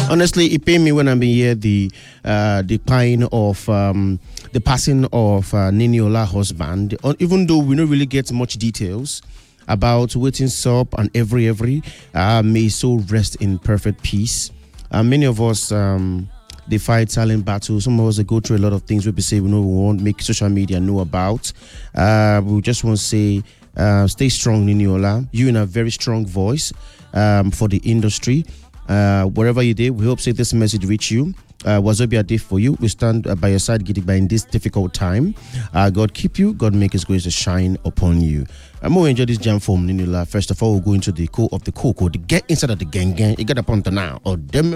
Honestly, it pained me when I hear the pain of the passing of Niniola husband. Even though we don't really get much details about waiting up and every may so rest in perfect peace. Many of us they fight silent battles. Some of us they go through a lot of things we say we won't make social media know about. We just want to say stay strong, Niniola. You in a very strong voice for the industry. Wherever you did, we hope say this message reach you. Wazobia day for you. We stand by your side, Gidigba, in this difficult time. God keep you. God make His grace to shine upon you. I'm going to enjoy this jam from Niniola. First of all, we'll go into the core of the cocoa. To get inside of the gang. You get a point now. Or them.